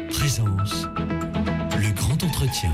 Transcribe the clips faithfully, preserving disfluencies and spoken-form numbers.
Présence, le grand entretien.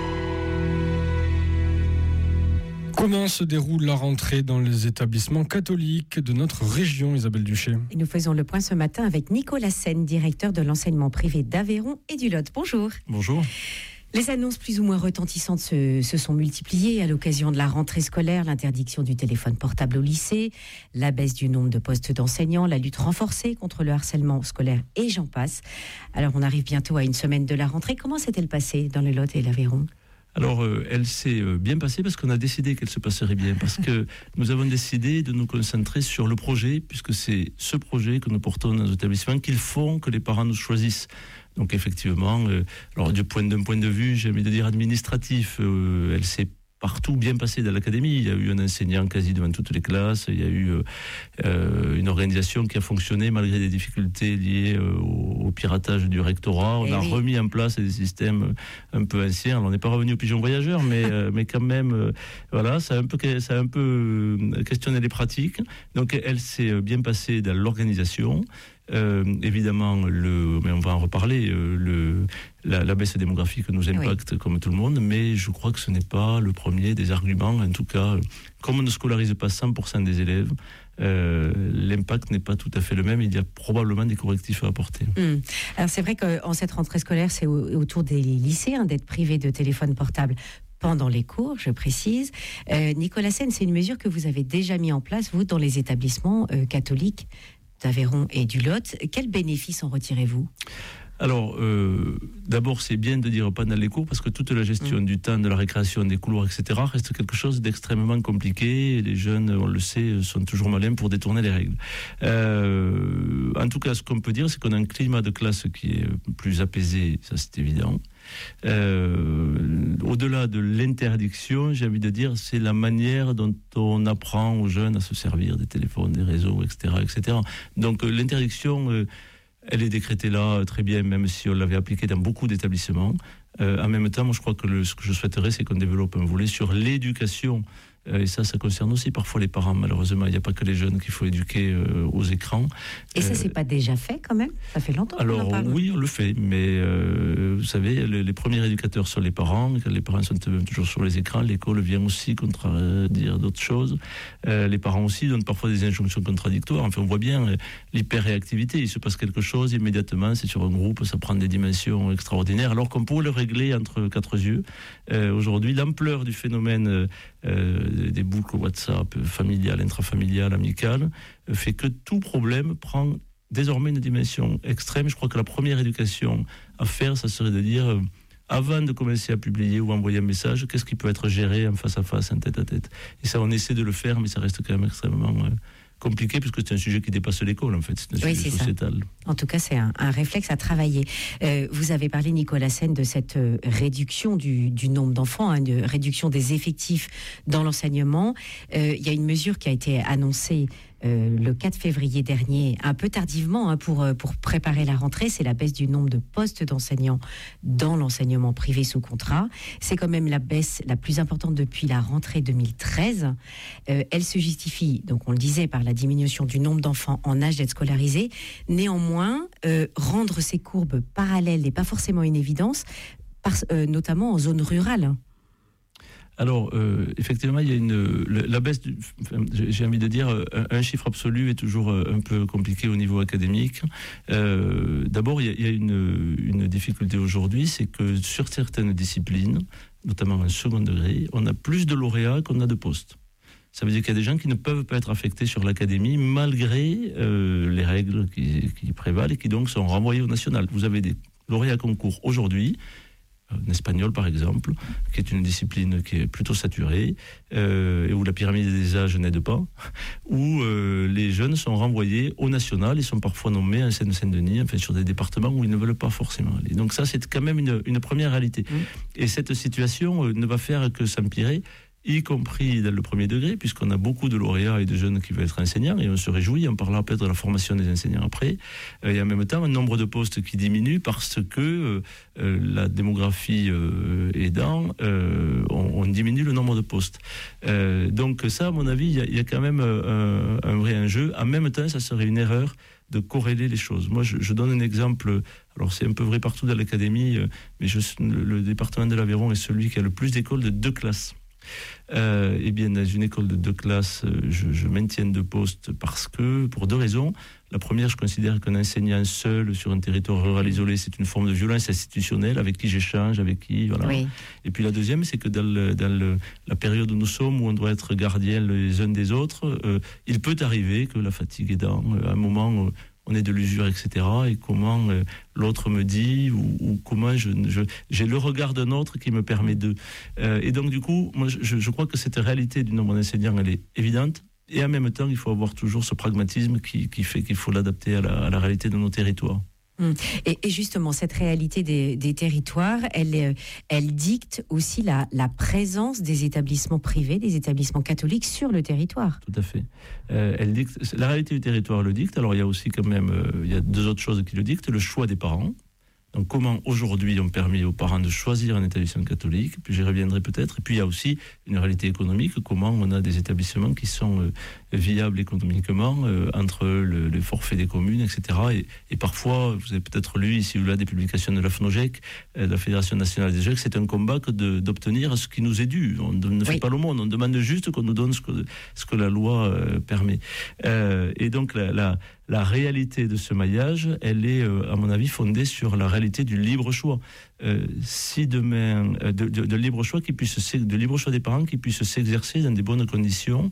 Comment se déroule la rentrée dans les établissements catholiques de notre région, Isabelle Duché? Et nous faisons le point ce matin avec Nicolas Sen, directeur de l'enseignement privé d'Aveyron et du Lot. Bonjour. Bonjour. Les annonces plus ou moins retentissantes se, se sont multipliées à l'occasion de la rentrée scolaire, l'interdiction du téléphone portable au lycée, la baisse du nombre de postes d'enseignants, la lutte renforcée contre le harcèlement scolaire et j'en passe. Alors on arrive bientôt à une semaine de la rentrée. Comment s'est-elle passée dans le Lot et l'Aveyron ? Alors, euh, elle s'est euh, bien passée parce qu'on a décidé qu'elle se passerait bien, parce que nous avons décidé de nous concentrer sur le projet, puisque c'est ce projet que nous portons dans nos établissements qu'ils font que les parents nous choisissent. Donc effectivement, euh, alors du point, d'un point de vue, j'ai envie de dire administratif, euh, elle s'est partout bien passé dans l'académie. Il y a eu un enseignant quasi devant toutes les classes. Il y a eu euh, une organisation qui a fonctionné malgré des difficultés liées euh, au, au piratage du rectorat. On Et a oui. remis en place des systèmes un peu anciens. Alors, on n'est pas revenu au pigeon voyageur, mais, euh, mais quand même, euh, voilà, ça a un peu, ça a un peu questionné les pratiques. Donc, elle s'est bien passée dans l'organisation. Euh, évidemment, le, mais on va en reparler, euh, le, la, la baisse démographique nous impacte oui. comme tout le monde, mais je crois que ce n'est pas le premier des arguments. En tout cas, comme on ne scolarise pas cent pour cent des élèves, euh, l'impact n'est pas tout à fait le même. Il y a probablement des correctifs à apporter. Mmh. Alors c'est vrai qu'en cette rentrée scolaire, c'est au, autour des lycées hein, d'être privés de téléphone portable pendant les cours, je précise. Euh, Nicolas Sen, c'est une mesure que vous avez déjà mis en place, vous, dans les établissements euh, catholiques d'Aveyron et du Lot. Quels bénéfices en retirez-vous ? Alors, euh, d'abord, c'est bien de dire pendant les cours, parce que toute la gestion mmh. du temps, de la récréation, des couloirs, et cetera, reste quelque chose d'extrêmement compliqué. Les jeunes, on le sait, sont toujours malins pour détourner les règles. Euh, en tout cas, ce qu'on peut dire, c'est qu'on a un climat de classe qui est plus apaisé, ça c'est évident. Euh, au-delà de l'interdiction, j'ai envie de dire, c'est la manière dont on apprend aux jeunes à se servir des téléphones, des réseaux, et cetera, et cetera. Donc, euh, l'interdiction... Euh, Elle est décrétée là très bien, même si on l'avait appliquée dans beaucoup d'établissements. Euh, en même temps, moi, je crois que le, ce que je souhaiterais, c'est qu'on développe un volet sur l'éducation. Euh, et ça, ça concerne aussi parfois les parents, malheureusement. Il n'y a pas que les jeunes qu'il faut éduquer euh, aux écrans. Et ça, euh, c'est pas déjà fait quand même ? Ça fait longtemps qu'on en parle. Alors oui, on le fait, mais euh, vous savez, les, les premiers éducateurs sont les parents. Quand les parents sont toujours sur les écrans, l'école vient aussi contredire d'autres choses. Euh, les parents aussi donnent parfois des injonctions contradictoires. Enfin, on voit bien euh, l'hyperréactivité. Il se passe quelque chose, immédiatement, c'est sur un groupe, ça prend des dimensions extraordinaires, alors qu'on pourrait le régler entre quatre yeux. Euh, aujourd'hui, l'ampleur du phénomène euh, des boucles WhatsApp familiales, intrafamiliales, amicales, fait que tout problème prend désormais une dimension extrême. Je crois que la première éducation à faire, ça serait de dire, euh, avant de commencer à publier ou envoyer un message, qu'est-ce qui peut être géré en face à face, en tête à tête. Et ça, on essaie de le faire, mais ça reste quand même extrêmement euh, compliqué, puisque c'est un sujet qui dépasse l'école, en fait. C'est un oui, sujet c'est sociétal. Ça. En tout cas, c'est un, un réflexe à travailler. Euh, vous avez parlé, Nicolas Sen, de cette euh, réduction du, du nombre d'enfants, hein, de réduction des effectifs dans l'enseignement. Euh, il y a une mesure qui a été annoncée Euh, le quatre février dernier, un peu tardivement hein, pour, pour préparer la rentrée, c'est la baisse du nombre de postes d'enseignants dans l'enseignement privé sous contrat. C'est quand même la baisse la plus importante depuis la rentrée deux mille treize. Euh, elle se justifie, donc on le disait, par la diminution du nombre d'enfants en âge d'être scolarisés. Néanmoins, euh, rendre ces courbes parallèles n'est pas forcément une évidence, par, euh, notamment en zone rurale. Alors, euh, effectivement, il y a une le, la baisse. Du, enfin, j'ai envie de dire, un, un chiffre absolu est toujours un peu compliqué au niveau académique. Euh, d'abord, il y a, il y a une, une difficulté aujourd'hui, c'est que sur certaines disciplines, notamment en second degré, on a plus de lauréats qu'on a de postes. Ça veut dire qu'il y a des gens qui ne peuvent pas être affectés sur l'académie malgré euh, les règles qui, qui prévalent et qui donc sont renvoyés au national. Vous avez des lauréats concours aujourd'hui, en espagnol par exemple, qui est une discipline qui est plutôt saturée, euh, et où la pyramide des âges n'aide pas, où euh, les jeunes sont renvoyés au national, ils sont parfois nommés en Seine-Saint-Denis, enfin sur des départements où ils ne veulent pas forcément aller. Donc ça, c'est quand même une, une première réalité. Mmh. Et cette situation euh, ne va faire que s'empirer, y compris dans le premier degré, puisqu'on a beaucoup de lauréats et de jeunes qui veulent être enseignants, et on se réjouit, on parlera peut-être de la formation des enseignants après, et en même temps un nombre de postes qui diminue parce que euh, la démographie euh, aidant, euh, on, on diminue le nombre de postes. Euh, donc ça, à mon avis, il y, y a quand même euh, un vrai enjeu. En même temps, ça serait une erreur de corréler les choses. Moi, je, je donne un exemple, alors c'est un peu vrai partout dans l'académie, mais je, le, le département de l'Aveyron est celui qui a le plus d'écoles de deux classes. Euh, et bien, dans une école de deux classes, je, je maintiens deux postes parce que, pour deux raisons. La première, je considère qu'un enseignant seul sur un territoire rural isolé, c'est une forme de violence institutionnelle avec qui j'échange, avec qui, voilà. Oui. Et puis la deuxième, c'est que dans, le, dans le, la période où nous sommes, où on doit être gardiens les uns des autres, euh, il peut arriver que la fatigue aidant, à un moment, euh, on est de l'usure, et cetera. Et comment euh, l'autre me dit, ou, ou comment je, je, j'ai le regard d'un autre qui me permet de... Euh, et donc, du coup, moi, je, je crois que cette réalité du nombre d'enseignants, elle est évidente. Et en même temps, il faut avoir toujours ce pragmatisme qui, qui fait qu'il faut l'adapter à la, à la réalité de nos territoires. Et, et justement, cette réalité des, des territoires, elle, elle dicte aussi la, la présence des établissements privés, des établissements catholiques sur le territoire. Tout à fait. Euh, elle dicte, la réalité du territoire le dicte. Alors, il y a aussi quand même euh, il y a deux autres choses qui le dictent. Le choix des parents. Donc, comment aujourd'hui on permet aux parents de choisir un établissement catholique, puis j'y reviendrai peut-être. Et puis, il y a aussi une réalité économique, comment on a des établissements qui sont euh, viables économiquement euh, entre le, le forfait des communes, et cetera. Et, et parfois, vous avez peut-être lu ici ou là des publications de la FNOGEC, euh, de la Fédération nationale des G E C, c'est un combat que de, d'obtenir ce qui nous est dû. On ne fait oui. pas le monde, on demande juste qu'on nous donne ce que, ce que la loi euh, permet. Euh, et donc, la... la La réalité de ce maillage, elle est, euh, à mon avis, fondée sur la réalité du libre choix. Euh, si demain, euh, de, de, de libre choix qui puisse, de libre choix des parents qui puissent s'exercer dans des bonnes conditions,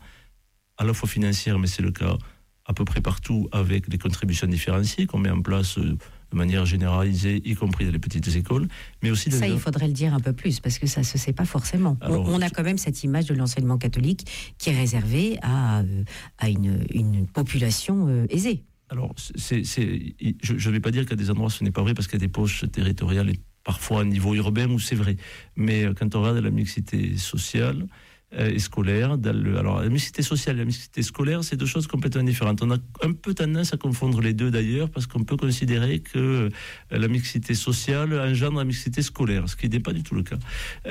à la fois financières, mais c'est le cas à peu près partout avec des contributions différenciées qu'on met en place euh, de manière généralisée, y compris dans les petites écoles, mais aussi... Ça, il faudrait le dire un peu plus, parce que ça ne se sait pas forcément. Alors, on, on a quand même cette image de l'enseignement catholique qui est réservée à, à une, une population euh, aisée. Alors, c'est, c'est, je ne vais pas dire qu'à des endroits ce n'est pas vrai, parce qu'il y a des poches territoriales, et parfois à un niveau urbain où c'est vrai. Mais quand on regarde la mixité sociale et scolaire, dans le, alors la mixité sociale et la mixité scolaire, c'est deux choses complètement différentes. On a un peu tendance à confondre les deux d'ailleurs, parce qu'on peut considérer que la mixité sociale engendre la mixité scolaire, ce qui n'est pas du tout le cas.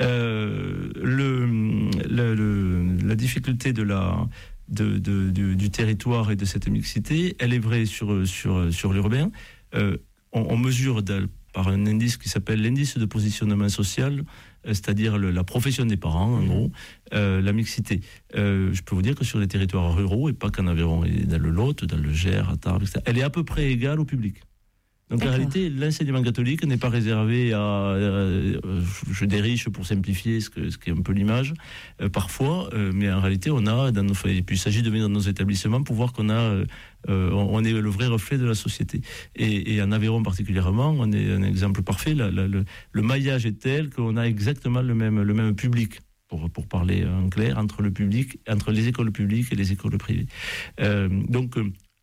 Euh, le, le, le, la difficulté de la... De, de, de, du territoire et de cette mixité, elle est vraie sur, sur, sur l'urbain. Euh, on, on mesure par un indice qui s'appelle l'indice de positionnement social, euh, c'est-à-dire le, la profession des parents, en gros, euh, la mixité. Euh, je peux vous dire que sur les territoires ruraux, et pas qu'en Aveyron, et dans le Lot, dans le Gers, à Tarbes, et cetera, elle est à peu près égale au public. Donc D'accord. En réalité, l'enseignement catholique n'est pas réservé à euh, je dériche pour simplifier, ce, que, ce qui est un peu l'image, euh, parfois, euh, mais en réalité, on a, dans nos, et puis il s'agit de venir dans nos établissements pour voir qu'on a, euh, on est le vrai reflet de la société. Et, et en Aveyron particulièrement, on est un exemple parfait. La, la, le, le maillage est tel qu'on a exactement le même, le même public. Pour, pour parler en clair, entre le public, entre les écoles publiques et les écoles privées. Euh, donc,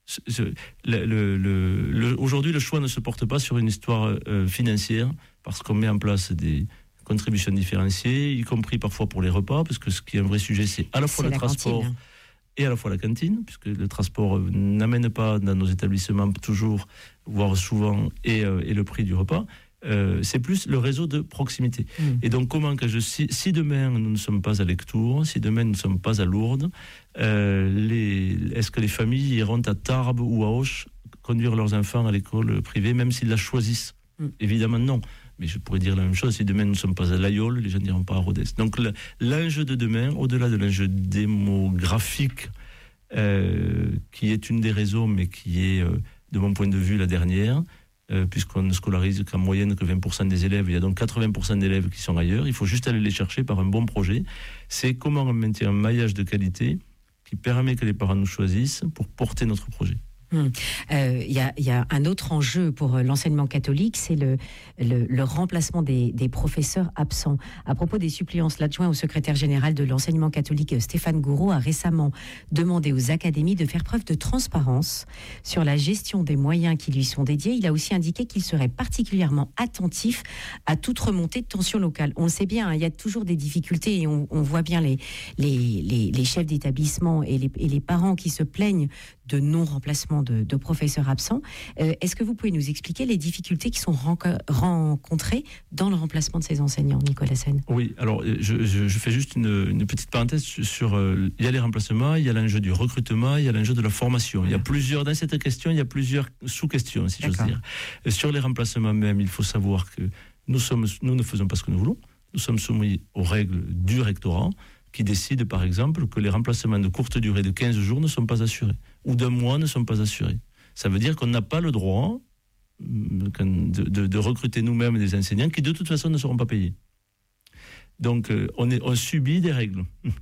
Le, le, le, le, aujourd'hui, le choix ne se porte pas sur une histoire euh, financière, parce qu'on met en place des contributions différenciées, y compris parfois pour les repas, parce que ce qui est un vrai sujet, c'est à la fois c'est le la transport cantine. Et à la fois la cantine, puisque le transport n'amène pas dans nos établissements toujours, voire souvent, et, euh, et le prix du repas. Euh, c'est plus le réseau de proximité. Mmh. Et donc, comment que je si, si demain nous ne sommes pas à Lectoure, si demain nous ne sommes pas à Lourdes, euh, les, est-ce que les familles iront à Tarbes ou à Auch conduire leurs enfants à l'école privée, même s'ils la choisissent? mmh. Évidemment non. Mais je pourrais dire la même chose, si demain nous ne sommes pas à l'Aïol, les gens n'iront pas à Rodez. Donc le, l'enjeu de demain, au-delà de l'enjeu démographique, euh, qui est une des raisons, mais qui est, euh, de mon point de vue, la dernière, Euh, puisqu'on ne scolarise qu'en moyenne que vingt pour cent des élèves, il y a donc quatre-vingts pour cent d'élèves qui sont ailleurs, il faut juste aller les chercher par un bon projet. C'est comment on maintient un maillage de qualité qui permet que les parents nous choisissent pour porter notre projet. Il hum. euh, y, y a un autre enjeu pour l'enseignement catholique, c'est le, le, le remplacement des, des professeurs absents. À propos des suppléances, l'adjoint au secrétaire général de l'enseignement catholique, Stéphane Gouraud, a récemment demandé aux académies de faire preuve de transparence sur la gestion des moyens qui lui sont dédiés. Il a aussi indiqué qu'il serait particulièrement attentif à toute remontée de tension locale. On le sait bien, hein, il y a toujours des difficultés et on, on voit bien les, les, les, les chefs d'établissement et les, et les parents qui se plaignent de non-remplacement remplacement de, de professeurs absents. Euh, est-ce que vous pouvez nous expliquer les difficultés qui sont renco- rencontrées dans le remplacement de ces enseignants, Nicolas Sen? Oui, alors je, je, je fais juste une, une petite parenthèse sur, euh, il y a les remplacements, il y a l'enjeu du recrutement, il y a l'enjeu de la formation. Il y a plusieurs, dans cette question, il y a plusieurs sous-questions, si j'ose dire. Sur les remplacements même, il faut savoir que nous, sommes, nous ne faisons pas ce que nous voulons. Nous sommes soumis aux règles du rectorat qui décide, par exemple, que les remplacements de courte durée de quinze jours ne sont pas assurés, ou d'un mois ne sont pas assurés. Ça veut dire qu'on n'a pas le droit de, de, de recruter nous-mêmes des enseignants qui, de toute façon, ne seront pas payés. Donc, euh, on, est, on subit des règles.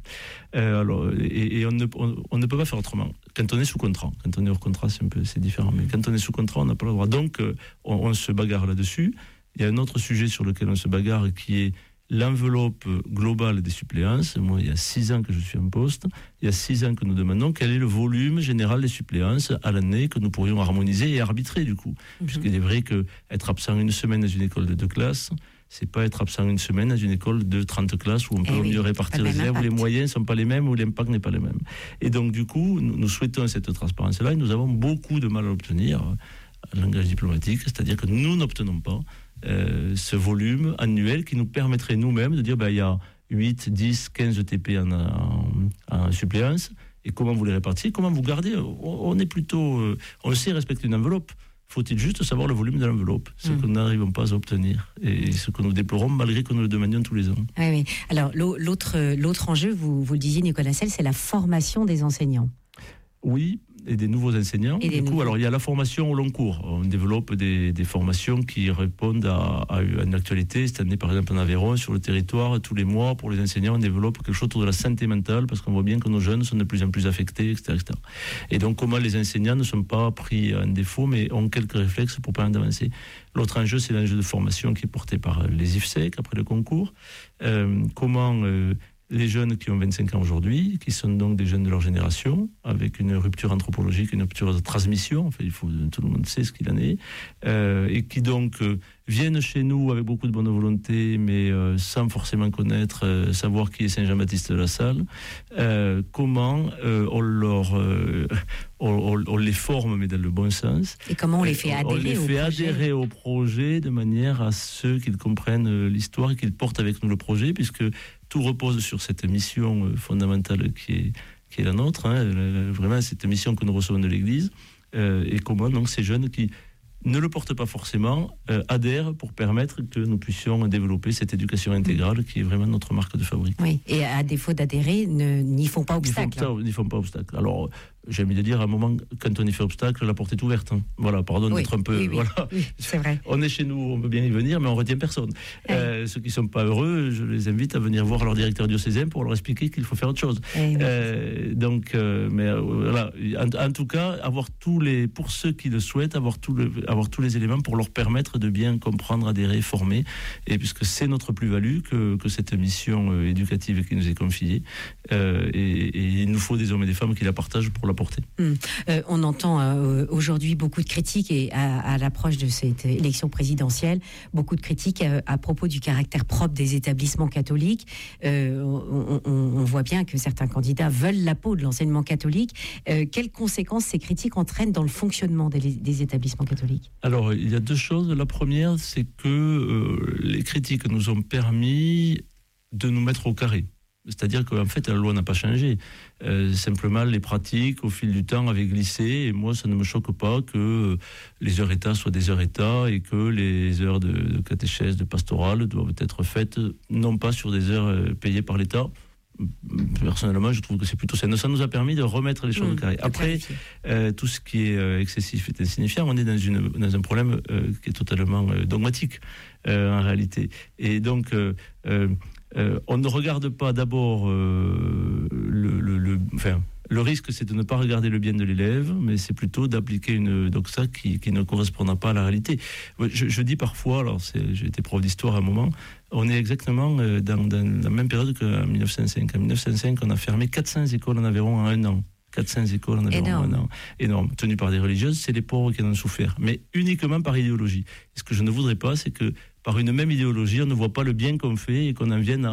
Euh, alors, et, et on, ne, on, on ne peut pas faire autrement. Quand on est sous contrat, quand on est hors contrat, c'est un peu, c'est différent. Mais quand on est sous contrat, on n'a pas le droit. Donc, euh, on, on se bagarre là-dessus. Il y a un autre sujet sur lequel on se bagarre qui est l'enveloppe globale des suppléances. Moi, il y a six ans que je suis en poste. Il y a six ans que nous demandons quel est le volume général des suppléances à l'année que nous pourrions harmoniser et arbitrer, du coup. Mm-hmm. Puisqu'il est vrai qu'être absent une semaine dans une école de deux classes, c'est pas être absent une semaine dans une école de trente classes où on peut eh oui, mieux répartir les élèves, où les moyens sont pas les mêmes, où l'impact n'est pas le même. Et donc, du coup, nous, nous souhaitons cette transparence-là et nous avons beaucoup de mal à l'obtenir, en langage diplomatique, c'est-à-dire que nous n'obtenons pas Euh, ce volume annuel qui nous permettrait nous-mêmes de dire ben, il y a huit, dix, quinze T P en, en, en suppléance et comment vous les répartissez, comment vous gardez. On, on est plutôt, euh, on sait respecter une enveloppe. Faut-il juste savoir le volume de l'enveloppe, ce mmh. que nous n'arrivons pas à obtenir et ce que nous déplorons malgré que nous le demandions tous les ans. Oui, oui. Alors l'autre, l'autre enjeu, vous, vous le disiez Nicolas Selle, c'est la formation des enseignants. Oui, et des nouveaux enseignants. Et du coup, nouveaux. alors il y a la formation au long cours. On développe des, des formations qui répondent à, à une actualité. Cette année, par exemple, en Aveyron, sur le territoire, tous les mois, pour les enseignants, on développe quelque chose autour de la santé mentale, parce qu'on voit bien que nos jeunes sont de plus en plus affectés, et cetera, et cetera. Et donc, comment les enseignants ne sont pas pris en défaut, mais ont quelques réflexes pour permettre d'avancer. L'autre enjeu, c'est l'enjeu de formation qui est porté par les I F S E C après le concours. Euh, comment... Euh, les jeunes qui ont vingt-cinq ans aujourd'hui, qui sont donc des jeunes de leur génération, avec une rupture anthropologique, une rupture de transmission, enfin, il faut, tout le monde sait ce qu'il en est, euh, et qui donc euh, viennent chez nous avec beaucoup de bonne volonté, mais euh, sans forcément connaître, euh, savoir qui est Saint-Jean-Baptiste de la Salle, euh, comment euh, on, leur, euh, on, on les forme, mais dans le bon sens. Et comment on les fait adhérer, on les fait au, projet. adhérer au projet de manière à ce qu'ils comprennent l'histoire et qu'ils portent avec nous le projet, puisque tout repose sur cette mission fondamentale qui est, qui est la nôtre, hein, vraiment cette mission que nous recevons de l'Église, euh, et comment donc ces jeunes qui ne le portent pas forcément euh, adhèrent pour permettre que nous puissions développer cette éducation intégrale qui est vraiment notre marque de fabrique. Oui, et à défaut d'adhérer, ne, n'y font pas obstacle. N'y font, n'y font pas obstacle. Alors, j'ai envie de dire, à un moment, quand on y fait obstacle, la porte est ouverte. Hein. Voilà, pardon oui, d'être un peu... Oui, oui, voilà. oui, c'est vrai. On est chez nous, on peut bien y venir, mais on ne retient personne. Oui. Euh, ceux qui ne sont pas heureux, je les invite à venir voir leur directeur diocésain pour leur expliquer qu'il faut faire autre chose. Oui, euh, donc, euh, mais euh, voilà, en, en tout cas, avoir tous les, pour ceux qui le souhaitent, avoir, tout le, avoir tous les éléments pour leur permettre de bien comprendre, adhérer, former, et puisque c'est notre plus-value que, que cette mission euh, éducative qui nous est confiée, euh, et, et il nous faut des hommes et des femmes qui la partagent pour la porter. Hum. Euh, on entend euh, aujourd'hui beaucoup de critiques et à, à l'approche de cette élection présidentielle, beaucoup de critiques à, à propos du caractère propre des établissements catholiques. Euh, on, on, on voit bien que certains candidats veulent la peau de l'enseignement catholique. Euh, quelles conséquences ces critiques entraînent dans le fonctionnement des, des établissements catholiques ? Alors, il y a deux choses. La première, c'est que euh, les critiques nous ont permis de nous mettre au carré. C'est-à-dire qu'en fait, la loi n'a pas changé. Euh, simplement, les pratiques, au fil du temps, avaient glissé. Et moi, ça ne me choque pas que les heures État soient des heures État et que les heures de, de catéchèse, de pastorale doivent être faites, non pas sur des heures payées par l'État. Personnellement, je trouve que c'est plutôt sain. Ça nous a permis de remettre les choses mmh, au carré. Après, euh, tout ce qui est euh, excessif est insignifiant. On est dans, une, dans un problème euh, qui est totalement euh, dogmatique, euh, en réalité. Et donc... Euh, euh, Euh, on ne regarde pas d'abord euh, le, le, le, enfin, le risque, c'est de ne pas regarder le bien de l'élève, mais c'est plutôt d'appliquer une doxa qui, qui ne correspondra pas à la réalité. Je, je dis parfois, alors c'est, j'ai été prof d'histoire à un moment, on est exactement dans, dans la même période qu'en mille neuf cent cinq. En mille neuf cent cinq, on a fermé quatre cents écoles en Aveyron en un an. quatre cents écoles en Aveyron en un an. Énorme. Tenues par des religieuses, c'est les pauvres qui en ont souffert, mais uniquement par idéologie. Et ce que je ne voudrais pas, c'est que par une même idéologie, on ne voit pas le bien qu'on fait et qu'on en vienne à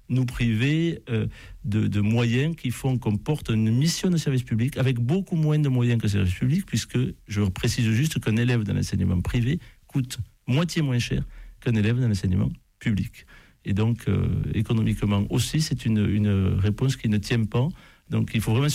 nous priver euh, de, de moyens qui font qu'on porte une mission de service public avec beaucoup moins de moyens que le service public, puisque je précise juste qu'un élève dans l'enseignement privé coûte moitié moins cher qu'un élève dans l'enseignement public. Et donc, euh, économiquement aussi, c'est une, une réponse qui ne tient pas. Donc, il faut vraiment